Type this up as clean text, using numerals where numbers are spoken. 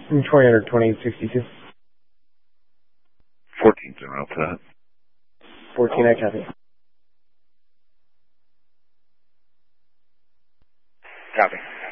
20 2862. 14's en route to that. 14, I copy. Copy.